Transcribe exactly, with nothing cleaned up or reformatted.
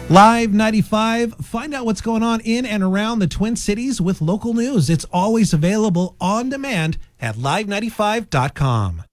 Live ninety-five, find out what's going on in and around the Twin Cities with local news. It's always available on demand at live ninety-five dot com.